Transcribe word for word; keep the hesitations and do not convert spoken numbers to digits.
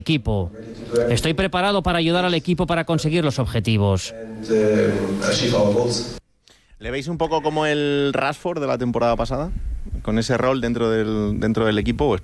equipo. Estoy preparado para ayudar al equipo para conseguir los objetivos. ¿Le veis un poco como el Rashford de la temporada pasada? ¿Con ese rol dentro del, dentro del equipo?